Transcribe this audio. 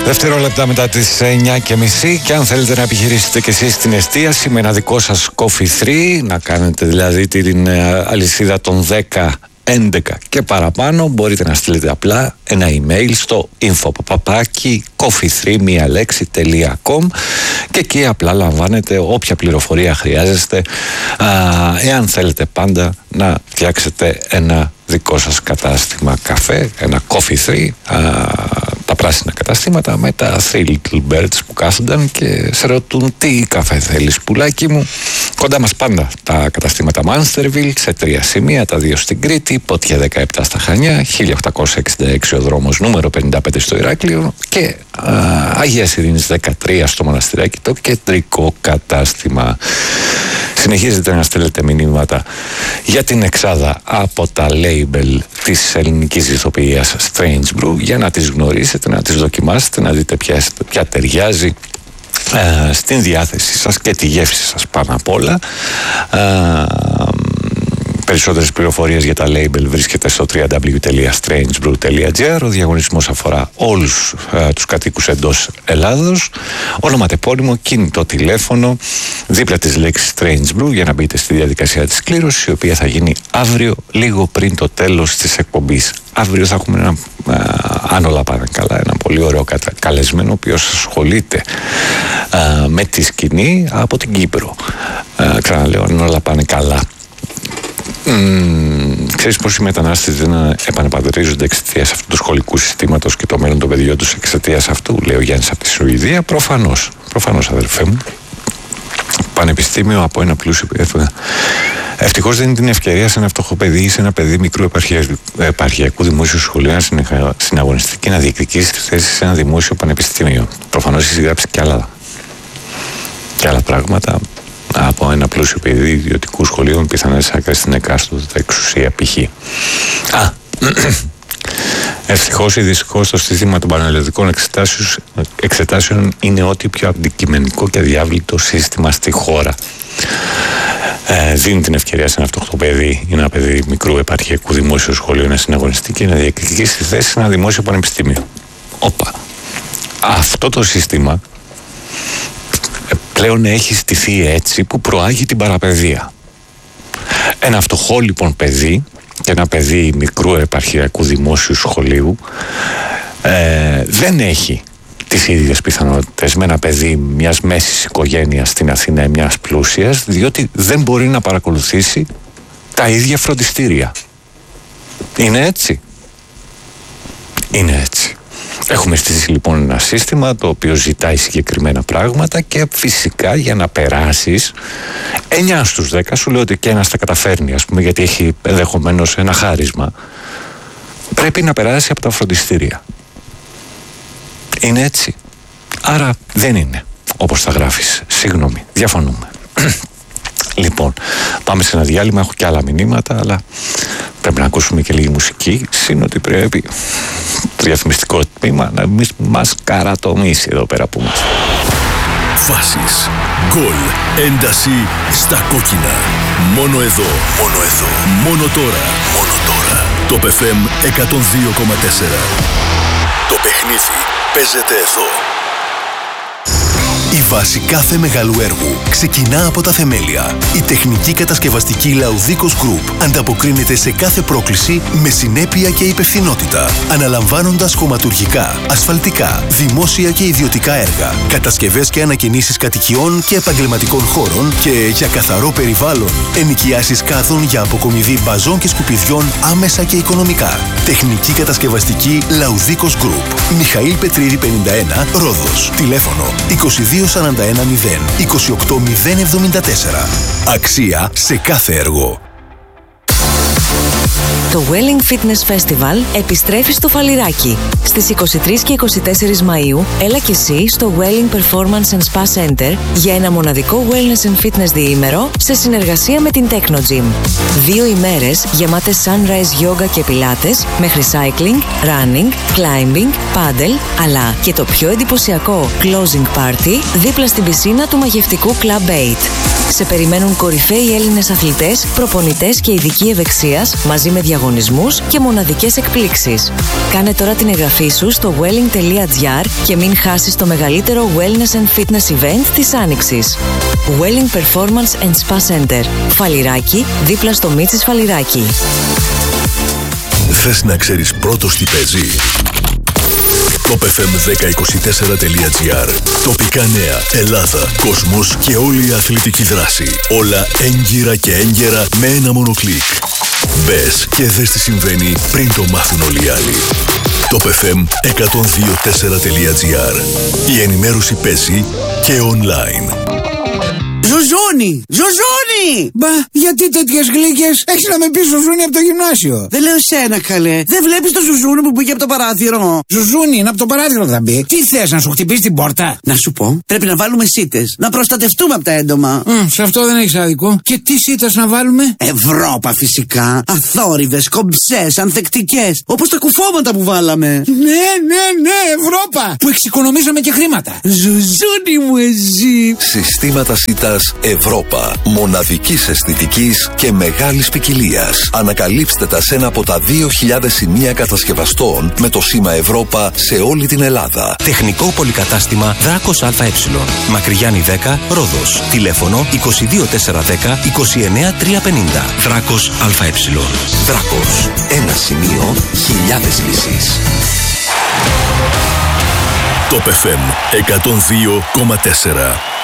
Δευτερόλεπτα μετά τις 9:30 και αν θέλετε να επιχειρήσετε και εσείς την εστίαση με ένα δικό σας Coffee 3, να κάνετε δηλαδή την αλυσίδα των 10, 11 και παραπάνω, μπορείτε να στείλετε απλά ένα email στο info@coffee3.com και εκεί απλά λαμβάνετε όποια πληροφορία χρειάζεστε εάν θέλετε πάντα να φτιάξετε ένα δικό σας κατάστημα καφέ, ένα Coffee 3, τα πράσινα καταστήματα με τα Three Little Birds που κάθονταν και σε ρωτούν τι καφέ θέλεις πουλάκι μου. Κοντά μας πάντα τα καταστήματα Mansterville σε 3 σημεία, τα 2 στην Κρήτη, Πότια 17 στα Χανιά, 1866 ο δρόμος νούμερο 55 στο Ηράκλειο και Αγίας Ειρήνης 13 στο Μοναστηράκι, το κεντρικό κατάστημα. Συνεχίζετε να στέλνετε μηνύματα για την εξάδα από τα label της ελληνικής ηθοποιίας Strange Brew για να τις γνωρίσετε, να τις δοκιμάσετε, να δείτε ποια ταιριάζει στην διάθεσή σας και τη γεύση σας πάνω απ' όλα. Περισσότερες πληροφορίες για τα label βρίσκεται στο www.strangebrew.gr. Ο διαγωνισμός αφορά όλους τους κατοίκους εντός Ελλάδος. Ονοματεπώνυμο, κινητό τηλέφωνο, δίπλα της λέξης Strange Brew για να μπείτε στη διαδικασία της κλήρωσης, η οποία θα γίνει αύριο λίγο πριν το τέλος της εκπομπής. Αύριο θα έχουμε αν όλα πάνε καλά, ένα πολύ ωραίο καλεσμένο, ο οποίος ασχολείται με τη σκηνή από την Κύπρο. Ξαναλέω, αν όλα πάνε καλά. Ξέρεις πως οι μετανάστες δεν επαναπατρίζονται εξαιτίας αυτού του σχολικού συστήματος και το μέλλον των παιδιών τους εξαιτίας αυτού, λέει ο Γιάννης από τη Σουηδία. Προφανώς αδερφέ μου. Πανεπιστήμιο από ένα πλούσιο. Ευτυχώς δεν είναι την ευκαιρία σε ένα φτωχό παιδί ή σε ένα παιδί μικρού επαρχιακού δημόσιου σχολείου να συναγωνιστεί και να διεκδικήσει τη θέση σε ένα δημόσιο πανεπιστήμιο. Προφανώς έχει γράψει και άλλα πράγματα από ένα πλούσιο παιδί ιδιωτικού σχολείου με πιθανές άκρες στην εκάστοτε εξουσία π.χ. Ευτυχώς ή δυστυχώς το σύστημα των πανελλαδικών εξετάσεων είναι ό,τι πιο αντικειμενικό και αδιάβλητο σύστημα στη χώρα. Δίνει την ευκαιρία σε ένα φτωχό παιδί ή ένα παιδί μικρού επαρχιακού δημόσιου σχολείου να συναγωνιστεί και να διεκδικήσει τη θέση σε ένα δημόσιο πανεπιστήμιο. Αυτό το σύστημα πλέον έχει στηθεί έτσι που προάγει την παραπαιδεία. Ένα φτωχό λοιπόν παιδί και ένα παιδί μικρού επαρχιακού δημόσιου σχολείου δεν έχει τις ίδιες πιθανότητες με ένα παιδί μιας μέσης οικογένειας στην Αθήνα ή μιας πλούσιας, διότι δεν μπορεί να παρακολουθήσει τα ίδια φροντιστήρια. Είναι έτσι. Έχουμε στήσει λοιπόν ένα σύστημα το οποίο ζητάει συγκεκριμένα πράγματα και φυσικά για να περάσεις 9 στους 10, σου λέω ότι και ένας τα καταφέρνει, ας πούμε, γιατί έχει ενδεχομένως ένα χάρισμα, πρέπει να περάσει από τα φροντιστήρια. Είναι έτσι. Άρα δεν είναι όπως θα γράφεις. Συγγνώμη, διαφωνούμε. Λοιπόν, πάμε σε ένα διάλειμμα. Έχω και άλλα μηνύματα, αλλά πρέπει να ακούσουμε και λίγη μουσική. Συν ότι πρέπει το διαφημιστικό τμήμα να μην μας καρατομήσει εδώ πέρα που είμαστε. Φάσεις, γκολ, ένταση στα κόκκινα. Μόνο εδώ, μόνο τώρα. Το FM 102,4. Το παιχνίδι παίζεται εδώ. Η βάση κάθε μεγάλου έργου ξεκινά από τα θεμέλια. Η τεχνική κατασκευαστική Laudikos Group ανταποκρίνεται σε κάθε πρόκληση με συνέπεια και υπευθυνότητα, αναλαμβάνοντας χωματουργικά, ασφαλτικά, δημόσια και ιδιωτικά έργα, κατασκευές και ανακαινήσεις κατοικιών και επαγγελματικών χώρων και για καθαρό περιβάλλον, ενοικιάσεις κάδων για αποκομιδή μπαζών και σκουπιδιών άμεσα και οικονομικά. Τεχνική κατασκευαστική Laudikos Group. Μιχαήλ Πετρίδη 51, Ρόδος. Τηλέφωνο 2241 0 28074. Αξία σε κάθε έργο. Το Welling Fitness Festival επιστρέφει στο Φαλιράκι. Στις 23 και 24 Μαΐου, έλα και εσύ στο Welling Performance and Spa Center για ένα μοναδικό Wellness and Fitness διήμερο σε συνεργασία με την Techno Gym. 2 ημέρες γεμάτες sunrise yoga και πιλάτες, μέχρι cycling, running, climbing, πάντελ, αλλά και το πιο εντυπωσιακό closing party δίπλα στην πισίνα του μαγευτικού Club 8. Σε περιμένουν κορυφαίοι Έλληνες αθλητές, προπονητές και ειδικοί ευεξίας, μαζί με διαγωνισμούς και μοναδικές εκπλήξεις. Κάνε τώρα την εγγραφή σου στο welling.gr και μην χάσεις το μεγαλύτερο wellness and fitness event της Άνοιξης. Welling Performance and Spa Center. Φαλιράκι, δίπλα στο Μίτσης Φαλιράκι. Θες να ξέρεις πρώτος τι παίζει? topfm1024.gr. Τοπικά νέα, Ελλάδα, κόσμος και όλη η αθλητική δράση. Όλα έγκυρα και έγκαιρα με ένα μόνο κλικ. Μπες και δες τι συμβαίνει πριν το μάθουν όλοι οι άλλοι. topfm1024.gr. Η ενημέρωση παίζει και online. Ζουζούνι! Ζουζούνι! Μπα, γιατί τέτοιες γλύκες? Έχεις να με πεις Ζουζούνι από το γυμνάσιο. Δεν λέω εσένα, καλέ. Δεν βλέπεις το Ζουζούνι που πήγε από το παράθυρο? Ζουζούνι, είναι από το παράθυρο θα μπει. Τι θες, να σου χτυπήσει την πόρτα? Να σου πω, πρέπει να βάλουμε σίτες. Να προστατευτούμε από τα έντομα. Σε αυτό δεν έχεις άδικο. Και τι σίτες να βάλουμε? Ευρώπα φυσικά. Αθόρυβες, κομψές, ανθεκτικές. Όπως τα κουφώματα που βάλαμε. Ναι, Ευρώπα! Που εξοικονομήσαμε και χρήματα. Ζουζούνι μου εσύ. Συστήματα σίτας Ευρώπα. Μοναδικής αισθητικής και μεγάλης ποικιλίας. Ανακαλύψτε τα σε ένα από τα 2.000 σημεία κατασκευαστών με το σήμα Ευρώπα σε όλη την Ελλάδα. Τεχνικό πολυκατάστημα Δράκος ΑΕ. Μακριγιάννη 10, Ρόδος. Τηλέφωνο 22410 29350. Δράκος ΑΕ. Δράκος. Ένα σημείο, χιλιάδες λύσεις. Top FM 102,4.